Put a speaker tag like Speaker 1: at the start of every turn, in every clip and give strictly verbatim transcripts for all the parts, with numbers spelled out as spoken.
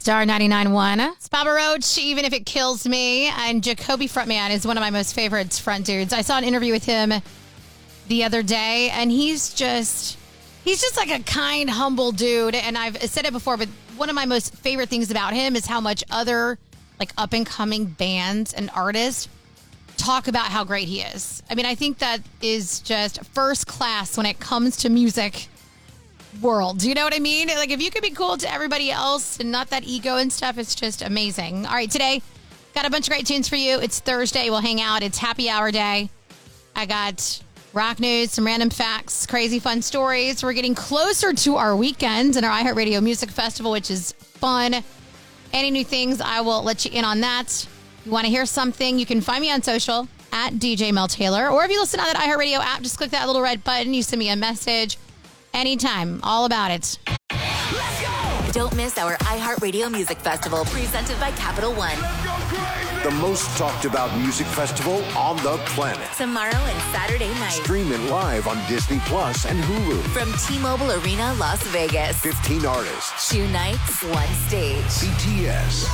Speaker 1: Star ninety-nine point one. It's Papa Roach, Even If It Kills Me. And Jacoby Frontman is one of my most favorites front dudes. I saw an interview with him the other day, and he's just, he's just like a kind, humble dude. And I've said it before, but one of my most favorite things about him is how much other like up and coming bands and artists talk about how great he is. I mean, I think that is just first class when it comes to music world. Do you know what I mean? Like, if you could be cool to everybody else and not that ego and stuff, it's just amazing. All right, today, got a bunch of great tunes for you. It's Thursday. We'll hang out. It's happy hour day. I got rock news, some random facts, crazy fun stories. We're getting closer to our weekend and our iHeartRadio Music Festival, which is fun. Any new things, I will let you in on that. You want to hear something, you can find me on social at D J Mel Taylor. Or if you listen on that iHeartRadio app, just click that little red button. You send me a message anytime. All about it.
Speaker 2: Let's go! Don't miss our iHeartRadio Music Festival presented by Capital One.
Speaker 3: The most talked about music festival on the planet.
Speaker 2: Tomorrow and Saturday night.
Speaker 3: Stream it live on Disney Plus and Hulu.
Speaker 2: From T-Mobile Arena, Las Vegas.
Speaker 3: fifteen artists.
Speaker 2: Two nights, one stage.
Speaker 3: B T S.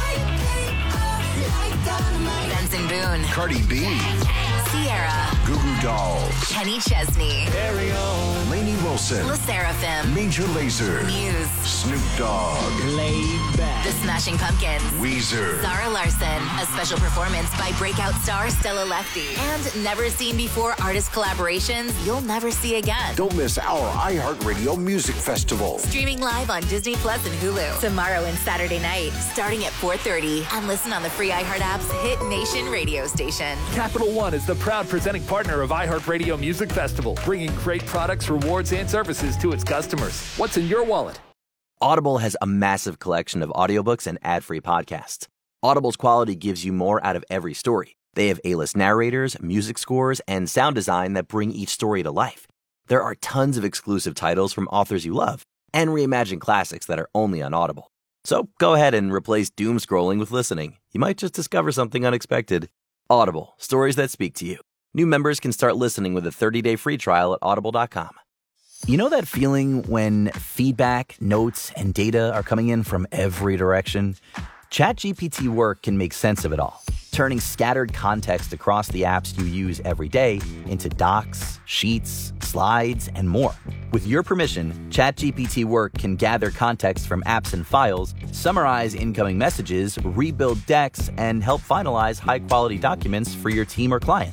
Speaker 2: Benson Boone.
Speaker 3: Cardi B.
Speaker 2: Sierra.
Speaker 3: Goo Goo Dolls.
Speaker 2: Kenny Chesney.
Speaker 3: Lainey Wilson.
Speaker 2: La Seraphim.
Speaker 3: Major Lazer.
Speaker 2: Muse.
Speaker 3: Snoop Dogg.
Speaker 2: The Smashing Pumpkins.
Speaker 3: Weezer.
Speaker 2: Zara Larson. A special performance by breakout star Stella Lefty. And never seen before artist collaborations you'll never see again.
Speaker 3: Don't miss our iHeartRadio Music Festival.
Speaker 2: Streaming live on Disney Plus and Hulu. Tomorrow and Saturday night, starting at four thirty. And listen on the free iHeart app's Hit Nation radio station.
Speaker 4: Capital One is the proud presenting partner of iHeartRadio Music Festival, bringing great products, rewards, and services to its customers. What's in your wallet?
Speaker 5: Audible has a massive collection of audiobooks and ad-free podcasts. Audible's quality gives you more out of every story. They have A-list narrators, music scores, and sound design that bring each story to life. There are tons of exclusive titles from authors you love, and reimagined classics that are only on Audible. So go ahead and replace doom scrolling with listening. You might just discover something unexpected. Audible, stories that speak to you. New members can start listening with a thirty-day free trial at audible dot com. You know that feeling when feedback, notes, and data are coming in from every direction? ChatGPT Work can make sense of it all, turning scattered context across the apps you use every day into docs, sheets, slides, and more. With your permission, ChatGPT Work can gather context from apps and files, summarize incoming messages, rebuild decks, and help finalize high-quality documents for your team or client.